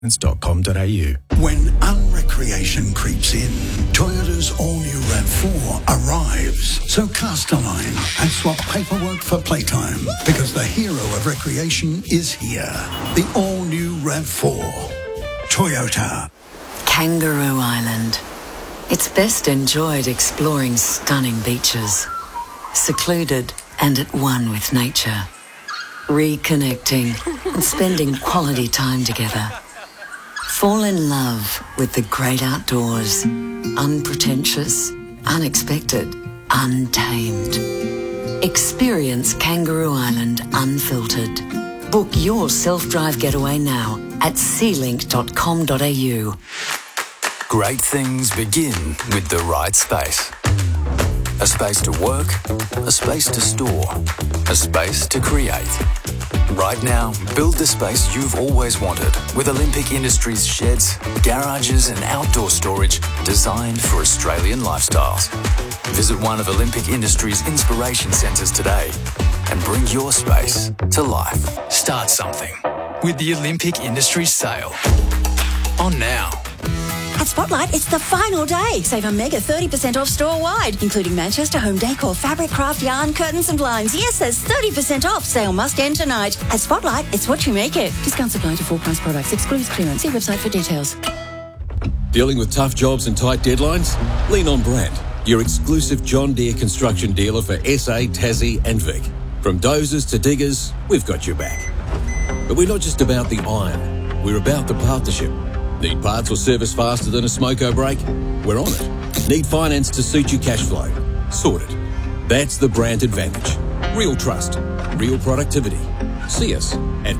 When unrecreation creeps in, Toyota's all-new RAV4 arrives. So cast a line and swap paperwork for playtime, because the hero of recreation is here. The all-new RAV4. Toyota. Kangaroo Island. It's best enjoyed exploring stunning beaches, secluded and at one with nature, reconnecting and spending quality time together. Fall in love with the great outdoors, unpretentious, unexpected, untamed. Experience Kangaroo Island unfiltered. Book your self-drive getaway now at sealink.com.au. Great things begin with the right space. A space to work, a space to store, a space to create. Right now, build the space you've always wanted with Olympic Industries sheds, garages and outdoor storage designed for Australian lifestyles. Visit one of Olympic Industries' inspiration centres today and bring your space to life. Start something with the Olympic Industries sale. On now. At Spotlight, it's the final day. Save a mega 30% off store-wide, including Manchester home decor, fabric, craft, yarn, curtains and blinds. Yes, there's 30% off. Sale must end tonight. At Spotlight, it's what you make it. Discounts apply to full-price products. Excludes clearance. See website for details. Dealing with tough jobs and tight deadlines? Lean on Brandt, your exclusive John Deere construction dealer for SA, Tassie and Vic. From dozers to diggers, we've got your back. But we're not just about the iron. We're about the partnership. Need parts or service faster than a smoko brake? We're on it. Need finance to suit your cash flow? Sorted. That's the Brandt advantage. Real trust. Real productivity. See us at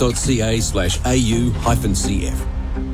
brandt.ca/au-cf.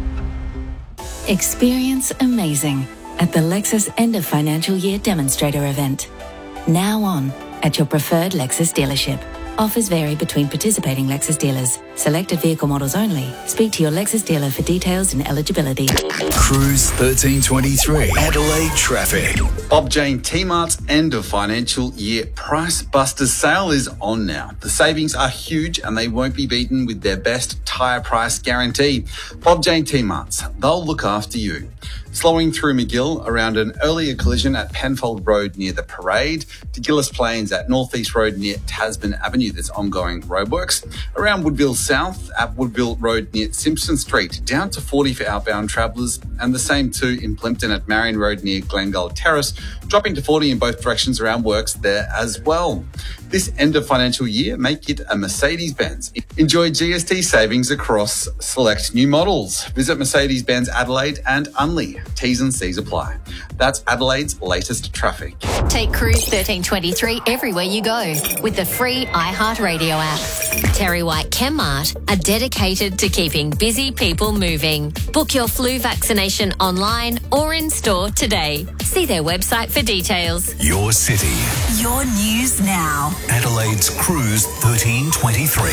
Experience amazing at the Lexus End of Financial Year Demonstrator event. Now on at your preferred Lexus dealership. Offers vary between participating Lexus dealers. Selected vehicle models only. Speak to your Lexus dealer for details and eligibility. Cruise 1323. Adelaide traffic. Bob Jane T-Mart's end of financial year Price Busters sale is on now. The savings are huge and they won't be beaten with their best tyre price guarantee. Bob Jane T-Mart's, they'll look after you. Slowing through McGill around an earlier collision at Penfold Road near the Parade, to Gillis Plains at North East Road near Tasman Avenue, there's ongoing roadworks. Around Woodville South at Woodville Road near Simpson Street, down to 40 for outbound travellers, and the same too in Plympton at Marion Road near Glengall Terrace, dropping to 40 in both directions around works there as well. This end of financial year, make it a Mercedes-Benz. Enjoy GST savings across select new models. Visit Mercedes-Benz Adelaide and Unley. T's and C's apply. That's Adelaide's latest traffic. Take Cruise 1323 everywhere you go with the free iHeartRadio app. Terry White Chemmart are dedicated to keeping busy people moving. Book your flu vaccination online or in store today. See their website for details. Your city. Your news now. Adelaide's Cruise 1323.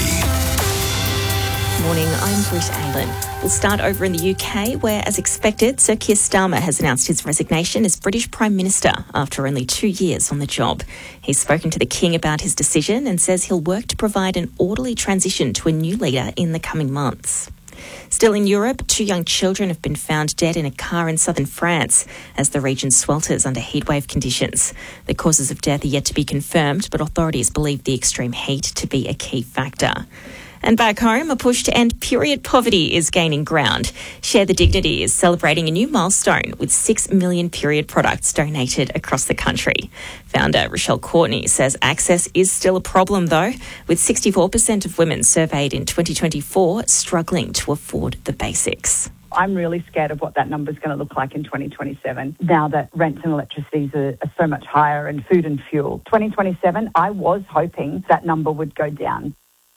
Morning, I'm Britt Aylan. We'll start over in the UK, where, as expected, Sir Keir Starmer has announced his resignation as British Prime Minister after only 2 years on the job. He's spoken to the King about his decision and says he'll work to provide an orderly transition to a new leader in the coming months. Still in Europe, 2 young children have been found dead in a car in southern France as the region swelters under heatwave conditions. The causes of death are yet to be confirmed, but authorities believe the extreme heat to be a key factor. And back home, a push to end period poverty is gaining ground. Share the Dignity is celebrating a new milestone with 6 million period products donated across the country. Founder Rochelle Courtney says access is still a problem, though, with 64% of women surveyed in 2024 struggling to afford the basics. I'm really scared of what that number is going to look like in 2027, now that rents and electricities are so much higher, and food and fuel. 2027, I was hoping that number would go down.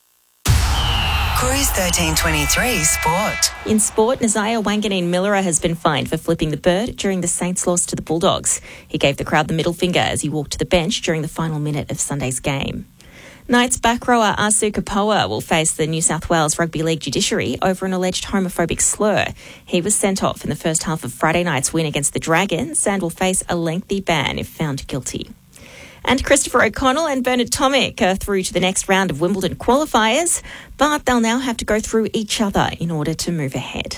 Cruise 1323 Sport. In sport, Nazaya Wanganeen-Millera has been fined for flipping the bird during the Saints' loss to the Bulldogs. He gave the crowd the middle finger as he walked to the bench during the final minute of Sunday's game. Knights back rower Asu Kapoa will face the New South Wales Rugby League judiciary over an alleged homophobic slur. He was sent off in the first half of Friday night's win against the Dragons and will face a lengthy ban if found guilty. And Christopher O'Connell and Bernard Tomic are through to the next round of Wimbledon qualifiers, but they'll now have to go through each other in order to move ahead.